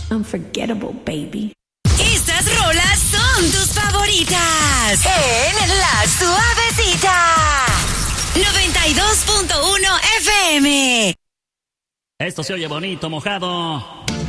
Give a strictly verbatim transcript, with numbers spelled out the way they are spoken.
Unforgettable, baby. Estas rolas son tus favoritas en La Suavecita noventa y dos punto uno F M. Esto se oye bonito, mojado.